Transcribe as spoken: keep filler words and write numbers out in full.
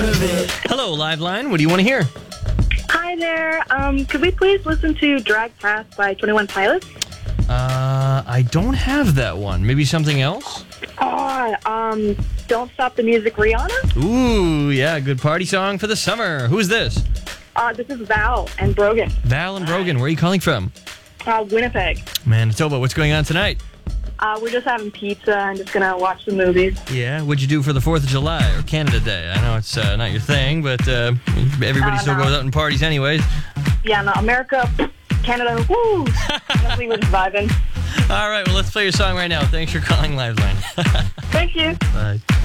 part of it. Hello, Liveline. What do you want to hear? Hi there. Um, could we please listen to Drag Past by twenty-one Pilots? Uh, I don't have that one. Maybe something else? Oh, um, Don't Stop the Music, Rihanna? Ooh, yeah, good party song for the summer. Who's this? Uh, this is Val and Brogan. Val and Brogan. Where are you calling from? Uh, Winnipeg. Manitoba. What's going on tonight? Uh, we're just having pizza and just gonna watch the movies. Yeah, what'd you do for the fourth of July or Canada Day? I know it's uh, not your thing, but uh, everybody Uh, still no. goes out and parties anyways. Yeah, no, America, Canada, woo! Honestly, we're just vibing. All right, well, let's play your song right now. Thanks for calling Liveline. Thank you. Bye.